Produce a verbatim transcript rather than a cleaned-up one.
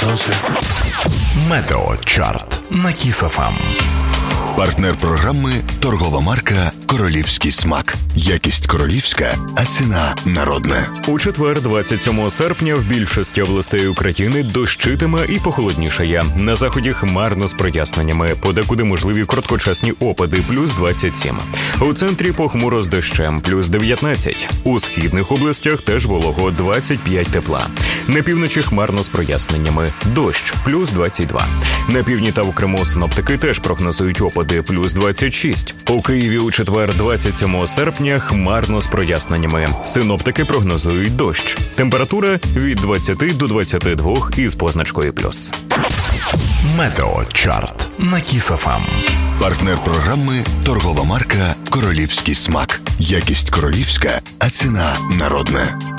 пылесосы. Метеочарт на Кіс еф ем. Партнер програми – торгова марка «Королівський смак». Якість королівська, а ціна народна. У четвер, двадцять сьомого серпня, в більшості областей України дощитиме і похолоднішає. На заході хмарно з проясненнями. Подекуди можливі короткочасні опади – плюс двадцять сім. У центрі похмуро з дощем – плюс дев'ятнадцять. У східних областях теж волого – двадцять п'ять тепла. На півночі хмарно з проясненнями. Дощ – плюс двадцять два. На півдні та в Криму синоптики теж прогнозують опади – плюс двадцять шість. У Києві у четвер, двадцять сьомого серпня, хмарно з проясненнями. Синоптики прогнозують дощ. Температура від двадцяти до двадцяти двох із позначкою плюс. Метеочарт на Кіс еф ем. Партнер програми – торгова марка «Королівський смак». Якість королівська, а ціна народна.